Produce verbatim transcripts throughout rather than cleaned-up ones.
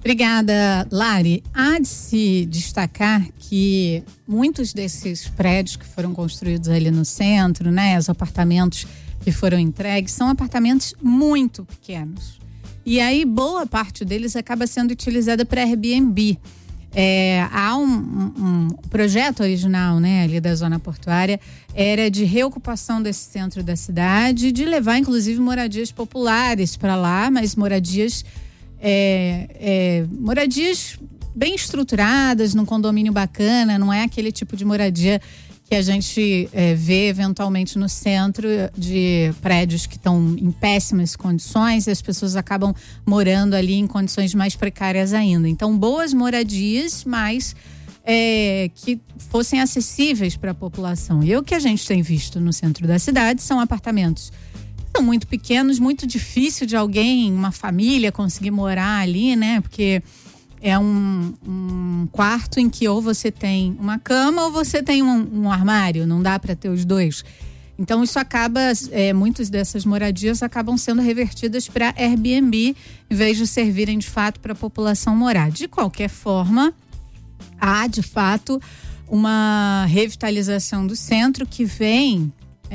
Obrigada, Lari. Há de se destacar que muitos desses prédios que foram construídos ali no centro, né, os apartamentos que foram entregues, são apartamentos muito pequenos. E aí, boa parte deles acaba sendo utilizada para Airbnb. É, há um, um, um projeto original, né, ali da zona portuária, era de reocupação desse centro da cidade, de levar, inclusive, moradias populares para lá, mas moradias... É, é, moradias bem estruturadas, num condomínio bacana, não é aquele tipo de moradia que a gente é, vê eventualmente no centro, de prédios que estão em péssimas condições e as pessoas acabam morando ali em condições mais precárias ainda. Então, boas moradias, mas é, que fossem acessíveis para a população. E o que a gente tem visto no centro da cidade são apartamentos são muito pequenos, muito difícil de alguém, uma família conseguir morar ali, né? Porque é um, um quarto em que ou você tem uma cama ou você tem um, um armário, não dá para ter os dois. Então isso acaba, é, muitas dessas moradias acabam sendo revertidas para Airbnb, em vez de servirem de fato para a população morar. De qualquer forma, há de fato uma revitalização do centro que vem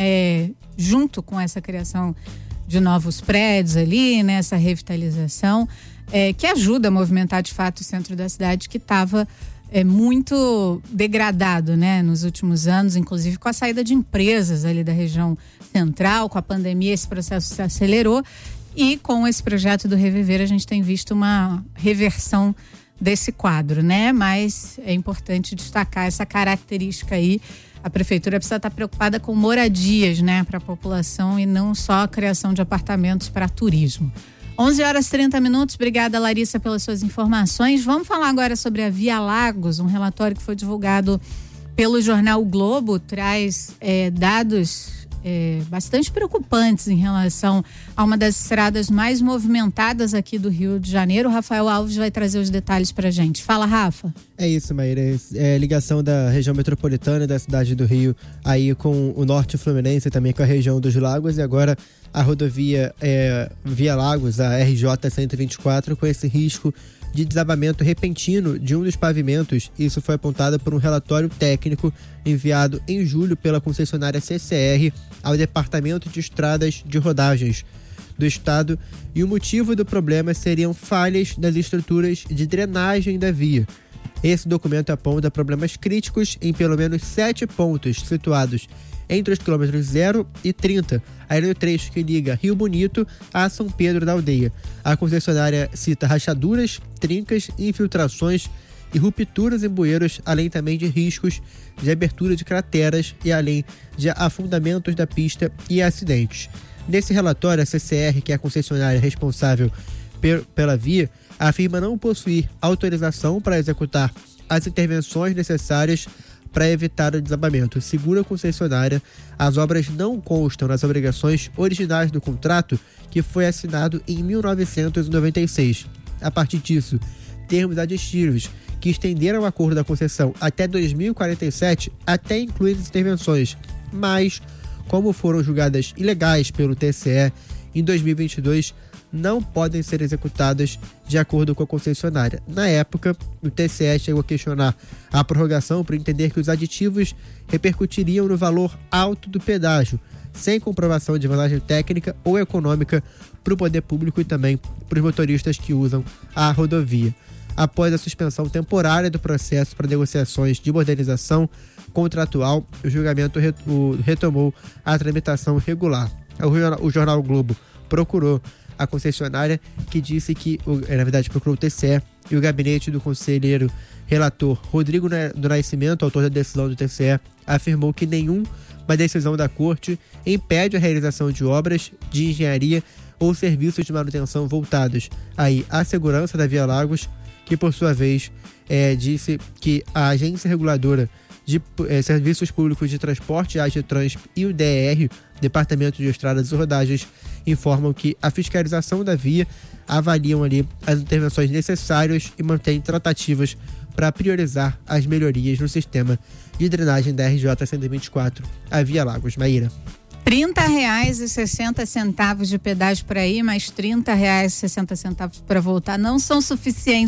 é, junto com essa criação de novos prédios ali, né, essa revitalização, é, que ajuda a movimentar de fato o centro da cidade, que estava é, muito degradado, né, nos últimos anos, inclusive com a saída de empresas ali da região central. Com a pandemia esse processo se acelerou e com esse projeto do Reviver a gente tem visto uma reversão desse quadro, né? Mas é importante destacar essa característica aí. A prefeitura precisa estar preocupada com moradias, né, para a população e não só a criação de apartamentos para turismo. onze horas e trinta minutos. Obrigada, Larissa, pelas suas informações. Vamos falar agora sobre a Via Lagos. Um relatório que foi divulgado pelo jornal o Globo traz é, dados é, bastante preocupantes em relação a uma das estradas mais movimentadas aqui do Rio de Janeiro. O Rafael Alves vai trazer os detalhes pra gente. Fala, Rafa. É isso, Maíra. É ligação da região metropolitana da cidade do Rio aí com o norte fluminense, também com a região dos lagos, e agora a rodovia é, Via Lagos, a R J cento e vinte e quatro, com esse risco de desabamento repentino de um dos pavimentos. Isso foi apontado por um relatório técnico enviado em julho pela concessionária C C R ao Departamento de Estradas de Rodagens do Estado, e o motivo do problema seriam falhas nas estruturas de drenagem da via. Esse documento aponta problemas críticos em pelo menos sete pontos situados entre os quilômetros zero e trinta, aí no trecho que liga Rio Bonito a São Pedro da Aldeia. A concessionária cita rachaduras, trincas, infiltrações e rupturas em bueiros, além também de riscos de abertura de crateras e além de afundamentos da pista e acidentes. Nesse relatório, a C C R, que é a concessionária responsável per, pela via, afirma não possuir autorização para executar as intervenções necessárias para evitar o desabamento. Segundo a concessionária, as obras não constam nas obrigações originais do contrato, que foi assinado em mil novecentos e noventa e seis. A partir disso, termos aditivos que estenderam o acordo da concessão até dois mil e quarenta e sete, até incluir as intervenções, mas, como foram julgadas ilegais pelo T C E em dois mil e vinte e dois, não podem ser executadas de acordo com a concessionária. Na época, o T C E chegou a questionar a prorrogação por entender que os aditivos repercutiriam no valor alto do pedágio, sem comprovação de vantagem técnica ou econômica para o poder público e também para os motoristas que usam a rodovia. Após a suspensão temporária do processo para negociações de modernização contratual, o julgamento retomou a tramitação regular. O jornal o Globo procurou a concessionária, que disse que, na verdade, procurou o T C E, e o gabinete do conselheiro relator Rodrigo do Nascimento, autor da decisão do T C E, afirmou que nenhuma decisão da corte impede a realização de obras de engenharia ou serviços de manutenção voltados aí à segurança da Via Lagos, que, por sua vez, é, disse que a agência reguladora de é, Serviços Públicos de Transporte, a AGETRANS, e o D E R, Departamento de Estradas e Rodagens, informam que a fiscalização da via avaliam ali as intervenções necessárias e mantém tratativas para priorizar as melhorias no sistema de drenagem da R J cento e vinte e quatro, a Via Lagos. Maíra. trinta reais e sessenta centavos de pedágio para ir, mais trinta reais e sessenta centavos para voltar não são suficientes